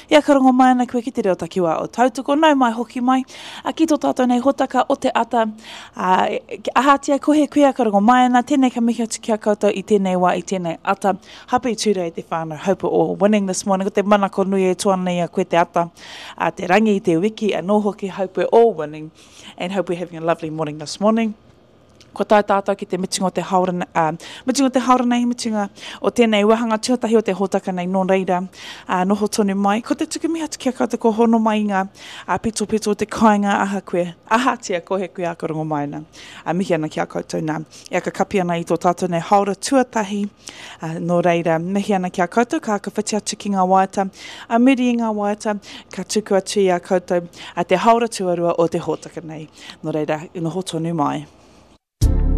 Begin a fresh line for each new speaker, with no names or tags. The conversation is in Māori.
Ia ka rongo mai ana koe ki te reo takiwa o tautoko, nau mai hoki mai, ki tō tātou nei hotaka o te ata, ahatia kohe kuia ka rongo mai ana, tēnei ka mihi atu kia koutou i tēnei wā i tēnei ata, happy Tuesday te whānau, hope we're all winning this morning, ko te manako nui e tuana nei a koe te ata, te rangi i te wiki, a no hoki, hope we're all winning, and hope we're having a lovely morning this morning. Ko tai tātou ki te mitinga o te haura, nei, mitinga o tēnei wahanga tuatahi o te hotaka nei nō reira, noho tonu mai. Ko te tukumi atu kia koutou ko hono mai ngā pito o te kāinga aha koe, ahatia kohe koe a ka rongo mai ana. Mihi ana kia koutou nā. Ia ka kapi ana i tō tātou nei haura tuatahi, nō reira, mihi ana kia koutou, ka whiti atu ki ngā waiata, miri i ngā waiata, ka tuku atu i a koutou, te haura tuarua o te hotaka nei. Nō reira, noho tonu mai.